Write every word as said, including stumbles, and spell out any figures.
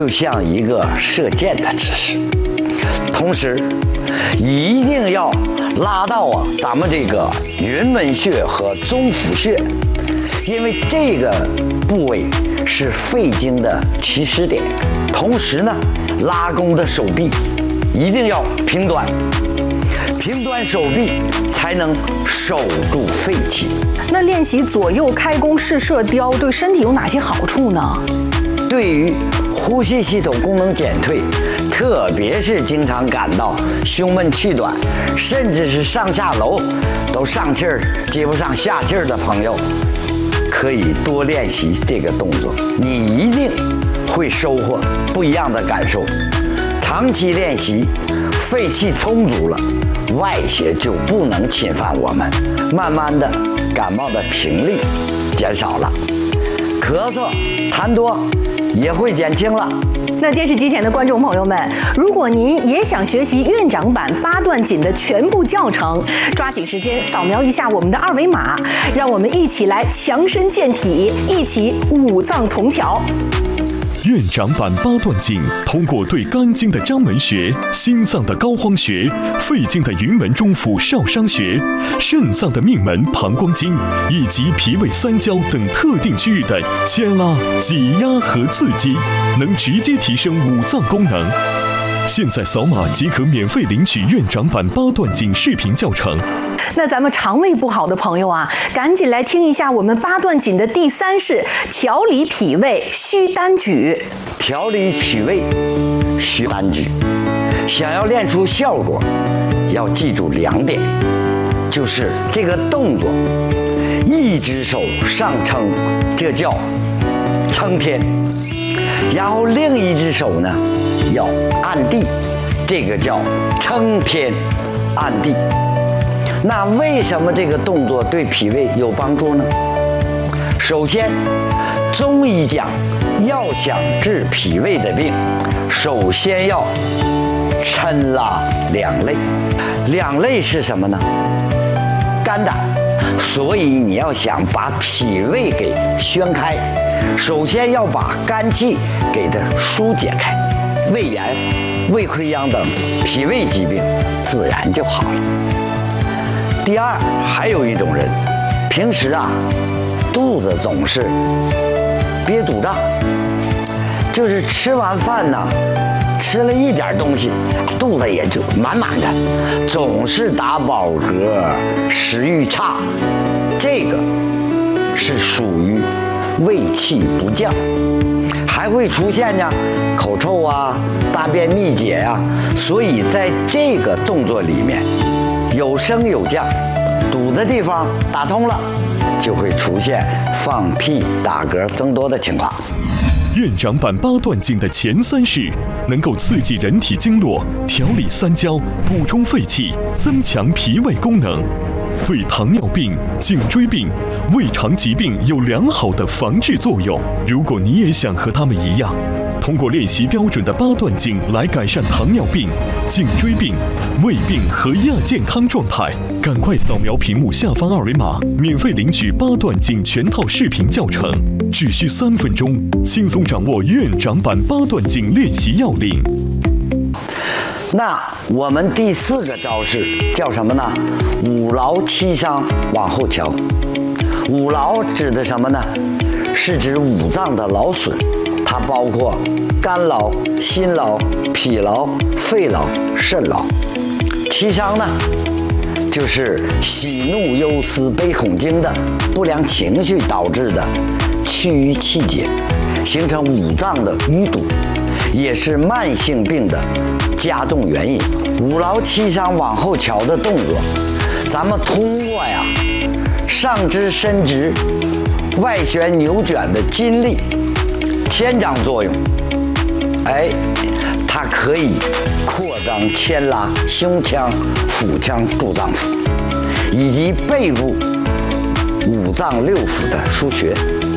就像一个射箭的姿势，同时一定要拉到啊咱们这个云门穴和中府穴，因为这个部位是肺经的起始点。同时呢，拉弓的手臂一定要平端，平端手臂才能守住肺气。 那练习左右开弓式射雕对身体有哪些好处呢？ 对于呼吸系统功能减退，特别是经常感到胸闷气短，甚至是上下楼都上气儿接不上下气儿的朋友，可以多练习这个动作，你一定会收获不一样的感受。长期练习，肺气充足了，外邪就不能侵犯我们，慢慢的感冒的频率减少了，咳嗽痰多也会减轻了。 那电视机前的观众朋友们，如果您也想学习院长版八段锦的全部教程，抓紧时间扫描一下我们的二维码，让我们一起来强身健体，一起五脏同调。 院长版八段锦通过对肝经的章门穴、心脏的高肓穴、肺经的云门中府少商穴、肾脏的命门膀胱经以及脾胃三焦等特定区域的牵拉、挤压和刺激，能直接提升五脏功能。现在扫码即可免费领取院长版八段锦视频教程。 那咱们肠胃不好的朋友啊，赶紧来听一下我们八段锦的第三式调理脾胃虚单举。 调理脾胃虚单举，想要练出效果，要记住两点，就是这个动作，一只手上撑，这叫撑天，然后另一只手呢要按地，这个叫撑天按地。那为什么这个动作对脾胃有帮助呢？首先，中医讲，要想治脾胃的病，首先要抻拉两肋。两肋是什么呢？肝胆。所以你要想把脾胃给宣开，首先要把肝气给它疏解开，胃炎、胃溃疡等脾胃疾病自然就好了。第二，还有一种人，平时啊，肚子总是憋肚胀，就是吃完饭呢，吃了一点东西，肚子也就满满的，总是打饱嗝，食欲差，这个是属于胃气不降，还会出现呢口臭啊、大便秘解呀、啊。所以在这个动作里面，有升有降，堵的地方打通了，就会出现放屁、打嗝增多的情况。 院长版八段锦的前三式能够刺激人体经络，调理三焦，补充肺气，增强脾胃功能，对糖尿病、颈椎病、胃肠疾病有良好的防治作用。如果你也想和他们一样，通过练习标准的八段锦来改善糖尿病、颈椎病、胃病和亚健康状态，赶快扫描屏幕下方二维码，免费领取八段锦全套视频教程，只需三分钟，轻松掌握院长版八段锦练习要领。 那我们第四个招式叫什么呢？五劳七伤往后瞧。五劳指的什么呢？是指五脏的劳损，它包括肝劳、心劳、脾劳、肺劳、肾劳。七伤呢，就是喜怒忧思悲恐惊的不良情绪导致的气郁气结，形成五脏的淤堵，也是慢性病的加重原因。五劳七伤往后瞧的动作，咱们通过呀上肢伸直、外旋扭卷的筋力牵张作用，哎，它可以扩张牵拉胸腔、腹腔诸脏腑，以及背部五脏六腑的腧穴。